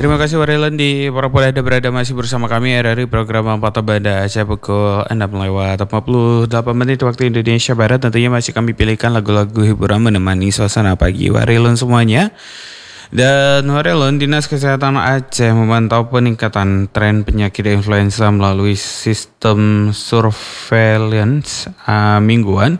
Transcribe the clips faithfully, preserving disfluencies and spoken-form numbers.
Terima kasih Warylan di Pura-Pura Anda berada masih bersama kami dari program Pantau Banda Aceh pukul enam lewat empat puluh delapan menit waktu Indonesia Barat. Tentunya masih kami pilihkan lagu-lagu hiburan menemani suasana pagi Warylan semuanya. Dan Warylan, Dinas Kesehatan Aceh memantau peningkatan tren penyakit influenza melalui sistem surveillance uh, mingguan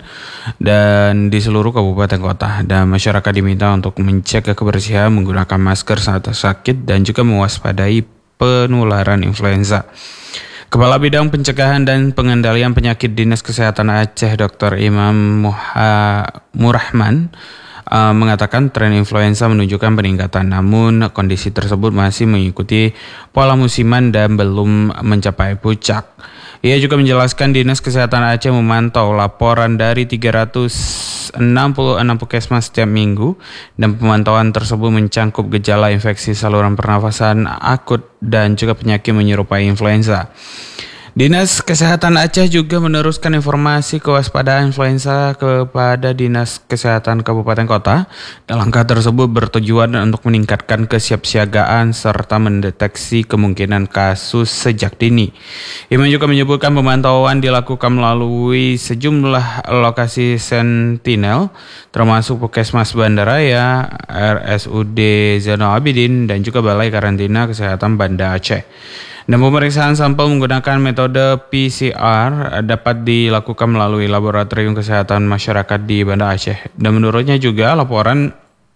dan di seluruh kabupaten kota, dan masyarakat diminta untuk mencegah kebersihan, menggunakan masker saat sakit dan juga mewaspadai penularan influenza. Kepala Bidang Pencegahan dan Pengendalian Penyakit Dinas Kesehatan Aceh Doktor Imam Muha, Murahman Uh, mengatakan tren influenza menunjukkan peningkatan, namun kondisi tersebut masih mengikuti pola musiman dan belum mencapai puncak. Ia juga menjelaskan Dinas Kesehatan Aceh memantau laporan dari tiga ratus enam puluh enam puskesmas setiap minggu, dan pemantauan tersebut mencangkup gejala infeksi saluran pernafasan akut dan juga penyakit menyerupai influenza. Dinas Kesehatan Aceh juga meneruskan informasi kewaspadaan influenza kepada Dinas Kesehatan Kabupaten Kota, dan langkah tersebut bertujuan untuk meningkatkan kesiapsiagaan serta mendeteksi kemungkinan kasus sejak dini. Imam juga menyebutkan pemantauan dilakukan melalui sejumlah lokasi sentinel, termasuk Puskesmas Bandaraya, R S U D Zainal Abidin, dan juga Balai Karantina Kesehatan Banda Aceh. Dan pemeriksaan sampel menggunakan metode P C R dapat dilakukan melalui Laboratorium Kesehatan Masyarakat di Banda Aceh. Dan menurutnya juga laporan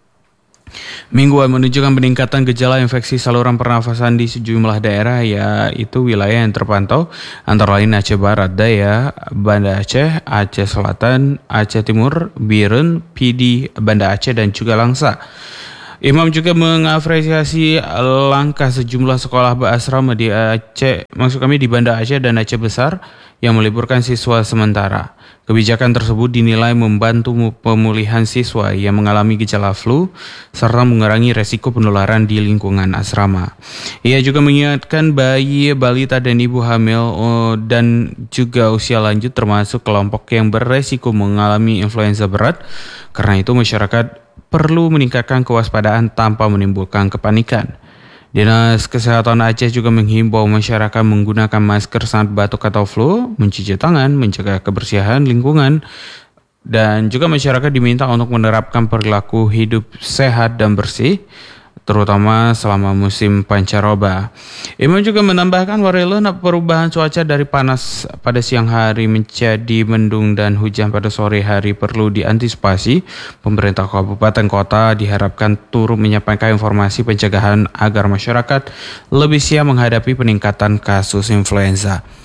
mingguan menunjukkan peningkatan gejala infeksi saluran pernafasan di sejumlah daerah, yaitu wilayah yang terpantau antara lain Aceh Barat Daya, Banda Aceh, Aceh Selatan, Aceh Timur, Biren, P D Banda Aceh, dan juga Langsa. Imam juga mengapresiasi langkah sejumlah sekolah berasrama di Aceh, maksud kami di Banda Aceh dan Aceh Besar yang meliburkan siswa sementara. Kebijakan tersebut dinilai membantu pemulihan siswa yang mengalami gejala flu serta mengurangi resiko penularan di lingkungan asrama. Ia juga mengingatkan bayi, balita dan ibu hamil dan juga usia lanjut termasuk kelompok yang beresiko mengalami influenza berat. Karena itu masyarakat perlu meningkatkan kewaspadaan tanpa menimbulkan kepanikan. Dinas Kesehatan Aceh juga menghimbau masyarakat menggunakan masker saat batuk atau flu, mencuci tangan, menjaga kebersihan lingkungan, dan juga masyarakat diminta untuk menerapkan perilaku hidup sehat dan bersih, terutama selama musim pancaroba. Imam juga menambahkan Warylan, perubahan cuaca dari panas pada siang hari menjadi mendung dan hujan pada sore hari perlu diantisipasi. Pemerintah kabupaten kota diharapkan turut menyampaikan informasi pencegahan agar masyarakat lebih siap menghadapi peningkatan kasus influenza.